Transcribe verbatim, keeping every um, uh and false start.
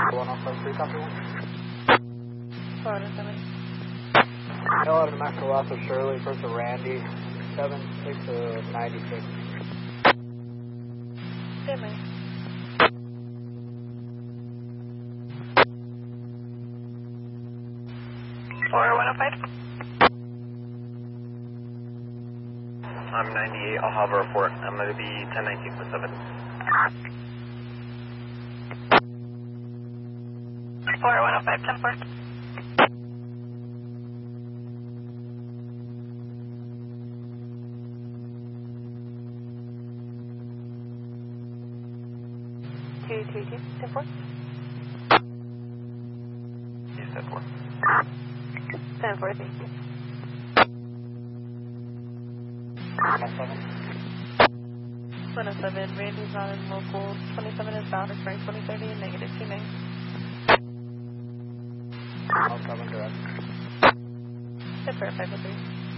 one oh five three, copy one. four one seven. Hill out of Metro West of Shirley, first of Randy, seven six of ninety-six. Good night. four one oh five. I'm ninety-eight, I'll have a report. I'm going to be ten nineteen for seven. four one oh five, ten four. two two two, ten four. Yes, ten four. ten four, thank you. one oh seven. one oh seven, Randy's on local, twenty-seven is bound, expiring twenty thirty, negative two nine. one oh seven, direct. Good for five oh three.